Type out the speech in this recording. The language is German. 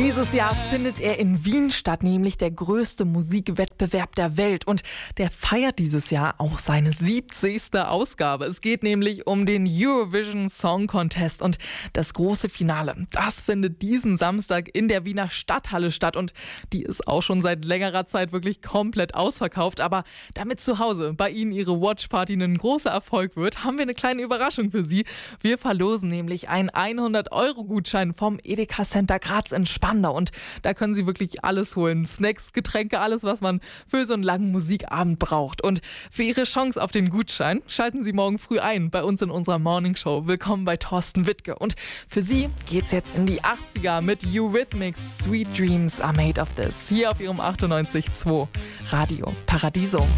Dieses Jahr findet er in Wien statt, nämlich der größte Musikwettbewerb der Welt. Und der feiert dieses Jahr auch seine 70. Ausgabe. Es geht nämlich um den Eurovision Song Contest und das große Finale. Das findet diesen Samstag in der Wiener Stadthalle statt und die ist auch schon seit längerer Zeit wirklich komplett ausverkauft. Aber damit zu Hause bei Ihnen Ihre Watchparty ein großer Erfolg wird, haben wir eine kleine Überraschung für Sie. Wir verlosen nämlich einen 100-Euro-Gutschein vom Edeka Center Graz in Spandau. Und da können Sie wirklich alles holen. Snacks, Getränke, alles, was man für so einen langen Musikabend braucht. Und für Ihre Chance auf den Gutschein schalten Sie morgen früh ein bei uns in unserer Morningshow. Willkommen bei Thorsten Wittke. Und für Sie geht's jetzt in die 80er mit Eurythmics. Sweet Dreams are made of this. Hier auf Ihrem 98.2 Radio Paradiso.